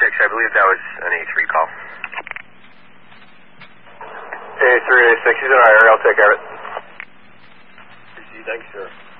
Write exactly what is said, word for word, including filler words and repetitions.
six, I believe that was an A three call. A three, A six, he's in our area, I'll take care of it. Thanks, sir.